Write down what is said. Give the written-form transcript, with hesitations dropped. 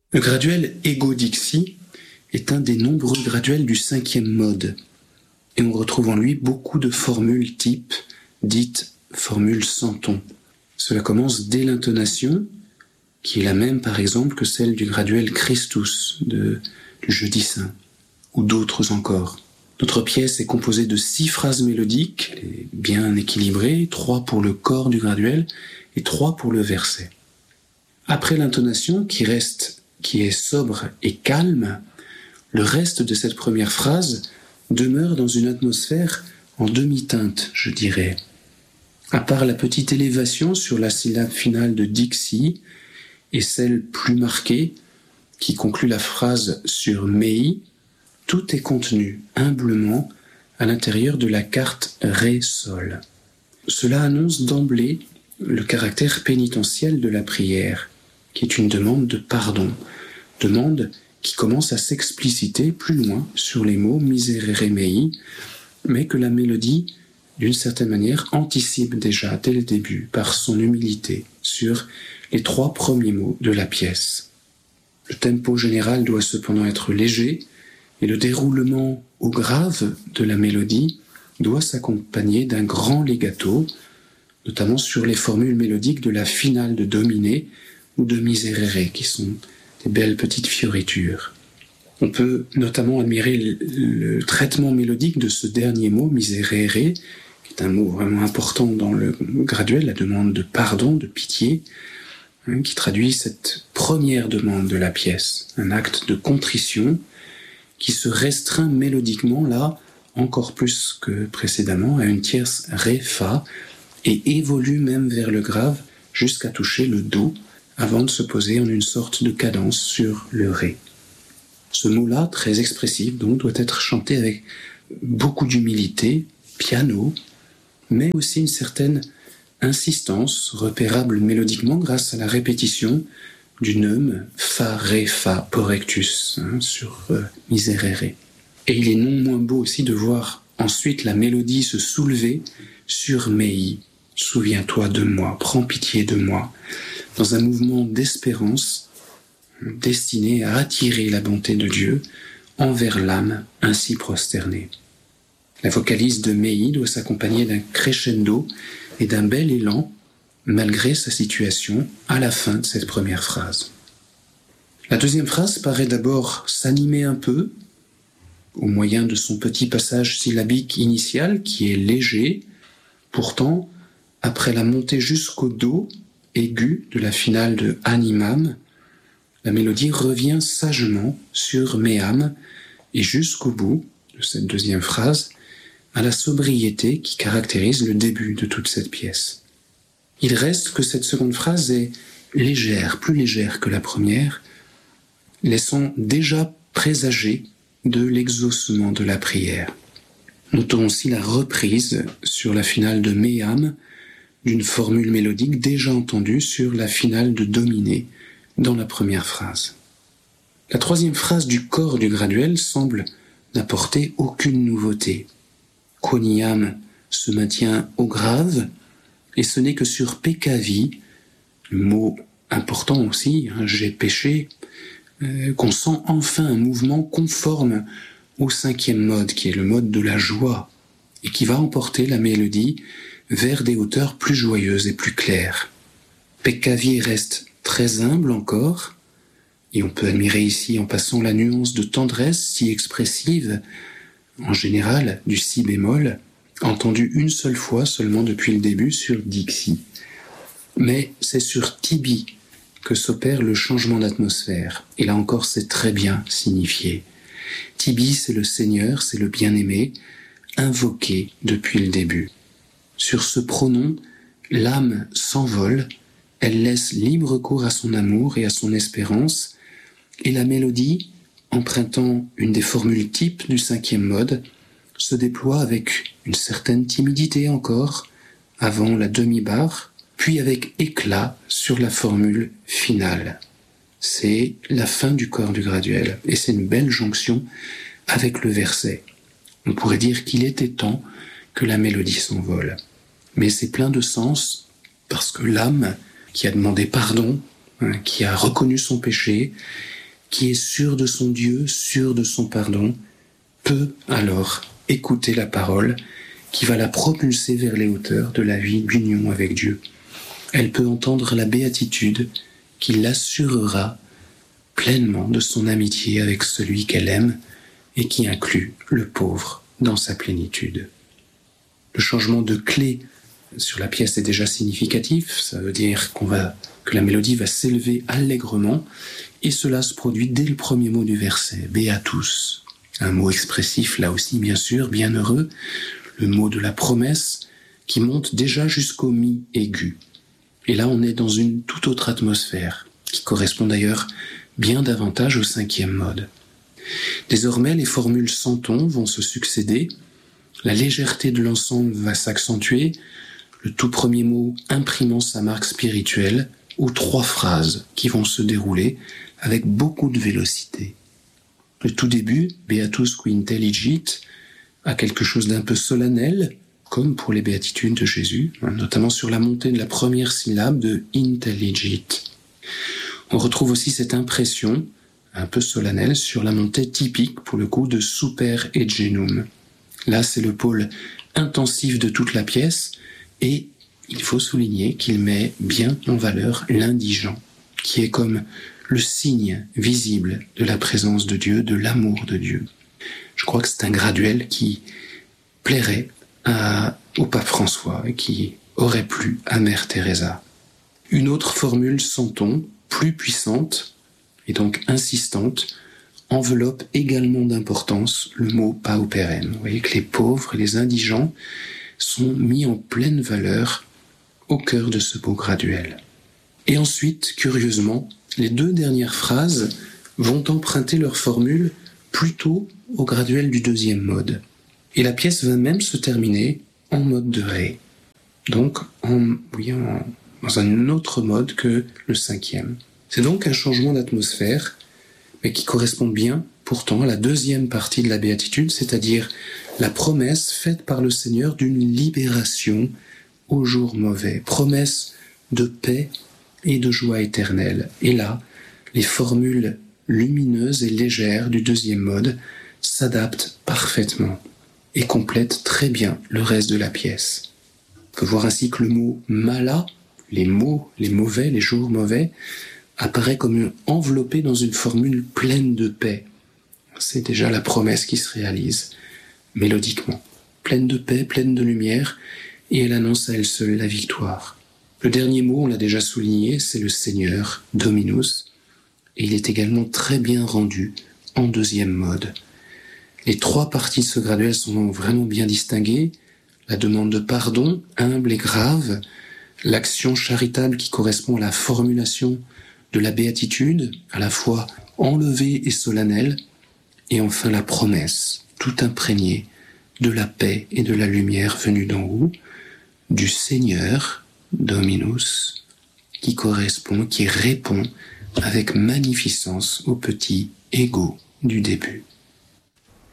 Le graduel Ego Dixi est un des nombreux graduels du 5e mode, et on retrouve en lui beaucoup de formules types, dites formules sans ton. Cela commence dès l'intonation, qui est la même par exemple que celle du graduel Christus du Jeudi Saint, ou d'autres encore. Notre pièce est composée de 6 phrases mélodiques, bien équilibrées, 3 pour le corps du graduel et 3 pour le verset. Après l'intonation, qui est sobre et calme, le reste de cette première phrase demeure dans une atmosphère en demi-teinte, je dirais. À part la petite élévation sur la syllabe finale de Dixi et celle plus marquée qui conclut la phrase sur Mei, tout est contenu humblement à l'intérieur de la carte Ré-Sol. Cela annonce d'emblée le caractère pénitentiel de la prière, qui est une demande de pardon, demande qui commence à s'expliciter plus loin sur les mots Miserere Mei, mais que la mélodie, d'une certaine manière, anticipe déjà dès le début par son humilité sur les 3 premiers mots de la pièce. Le tempo général doit cependant être léger et le déroulement au grave de la mélodie doit s'accompagner d'un grand legato, notamment sur les formules mélodiques de la finale de Domine ou de Miserere, qui sont des belles petites fioritures. On peut notamment admirer le traitement mélodique de ce dernier mot, Miserere, qui est un mot vraiment important dans le graduel, la demande de pardon, de pitié, qui traduit cette première demande de la pièce, un acte de contrition qui se restreint mélodiquement là, encore plus que précédemment, à une tierce Ré-Fa, et évolue même vers le grave jusqu'à toucher le Do, avant de se poser en une sorte de cadence sur le Ré. Ce mot-là, très expressif, donc, doit être chanté avec beaucoup d'humilité, piano, mais aussi une certaine insistance, repérable mélodiquement grâce à la répétition du neum Fa, Ré, Fa, Porrectus, sur Miserere. Et il est non moins beau aussi de voir ensuite la mélodie se soulever sur Mei. Souviens-toi de moi, prends pitié de moi, dans un mouvement d'espérance destiné à attirer la bonté de Dieu envers l'âme ainsi prosternée. La vocalise de Mei doit s'accompagner d'un crescendo et d'un bel élan, malgré sa situation, à la fin de cette première phrase. La deuxième phrase paraît d'abord s'animer un peu, au moyen de son petit passage syllabique initial qui est léger. Pourtant, après la montée jusqu'au Do aigu de la finale de Animam, la mélodie revient sagement sur Meam et jusqu'au bout de cette deuxième phrase, à la sobriété qui caractérise le début de toute cette pièce. Il reste que cette seconde phrase est légère, plus légère que la première, laissant déjà présager de l'exaucement de la prière. Notons aussi la reprise sur la finale de Meam d'une formule mélodique déjà entendue sur la finale de Domine dans la première phrase. La troisième phrase du corps du graduel semble n'apporter aucune nouveauté. Quoniam se maintient au grave, et ce n'est que sur Pekavi, le mot important aussi, j'ai péché, qu'on sent enfin un mouvement conforme au 5e mode, qui est le mode de la joie, et qui va emporter la mélodie vers des hauteurs plus joyeuses et plus claires. Pekavi reste très humble encore, et on peut admirer ici en passant la nuance de tendresse si expressive, en général du si bémol, entendue une seule fois seulement depuis le début sur Dixi. Mais c'est sur Tibi que s'opère le changement d'atmosphère, et là encore c'est très bien signifié. Tibi, c'est le Seigneur, c'est le bien-aimé, invoqué depuis le début. Sur ce pronom, l'âme s'envole, elle laisse libre cours à son amour et à son espérance, et la mélodie, empruntant une des formules types du 5e mode, se déploie avec une certaine timidité encore, avant la demi-barre, puis avec éclat sur la formule finale. C'est la fin du corps du graduel, et c'est une belle jonction avec le verset. On pourrait dire qu'il était temps que la mélodie s'envole. Mais c'est plein de sens, parce que l'âme qui a demandé pardon, qui a reconnu son péché, qui est sûr de son Dieu, sûr de son pardon, peut alors écouter la parole qui va la propulser vers les hauteurs de la vie d'union avec Dieu. Elle peut entendre la béatitude qui l'assurera pleinement de son amitié avec celui qu'elle aime et qui inclut le pauvre dans sa plénitude. Le changement de clé sur la pièce est déjà significatif, ça veut dire que la mélodie va s'élever allègrement, et cela se produit dès le premier mot du verset, Beatus. Un mot expressif là aussi, bien sûr, bienheureux, le mot de la promesse qui monte déjà jusqu'au mi aigu. Et là, on est dans une toute autre atmosphère, qui correspond d'ailleurs bien davantage au 5e mode. Désormais, les formules sans ton vont se succéder, la légèreté de l'ensemble va s'accentuer, le tout premier mot imprimant sa marque spirituelle, ou 3 phrases qui vont se dérouler avec beaucoup de vélocité. Le tout début, Beatus qui intelligit, a quelque chose d'un peu solennel, comme pour les béatitudes de Jésus, notamment sur la montée de la première syllabe de intelligit. On retrouve aussi cette impression, un peu solennelle, sur la montée typique, pour le coup, de super egenum. Là, c'est le pôle intensif de toute la pièce, et il faut souligner qu'il met bien en valeur l'indigent, qui est comme le signe visible de la présence de Dieu, de l'amour de Dieu. Je crois que c'est un graduel qui plairait au pape François et qui aurait plu à Mère Teresa. Une autre formule sans ton, plus puissante et donc insistante, enveloppe également d'importance le mot paupérem. Vous voyez que les pauvres et les indigents sont mis en pleine valeur au cœur de ce beau graduel. Et ensuite, curieusement, les 2 dernières phrases vont emprunter leur formule plutôt au graduel du 2e mode. Et la pièce va même se terminer en mode de ré. Donc, dans un autre mode que le 5e. C'est donc un changement d'atmosphère, mais qui correspond bien, pourtant, à la 2e partie de la béatitude, c'est-à-dire la promesse faite par le Seigneur d'une libération au jour mauvais, promesse de paix et de joie éternelle. Et là, les formules lumineuses et légères du 2e mode s'adaptent parfaitement et complètent très bien le reste de la pièce. On peut voir ainsi que le mot mala, les mauvais, les jours mauvais, apparaît comme enveloppé dans une formule pleine de paix. C'est déjà la promesse qui se réalise, mélodiquement. Pleine de paix, pleine de lumière, et elle annonce à elle seule la victoire. Le dernier mot, on l'a déjà souligné, c'est le Seigneur, Dominus, et il est également très bien rendu en 2e mode. Les 3 parties de ce graduel sont donc vraiment bien distinguées. La demande de pardon, humble et grave, l'action charitable qui correspond à la formulation de la béatitude, à la fois enlevée et solennelle, et enfin la promesse, tout imprégnée de la paix et de la lumière venue d'en haut, du Seigneur, Dominus, qui répond avec magnificence au petit ego du début.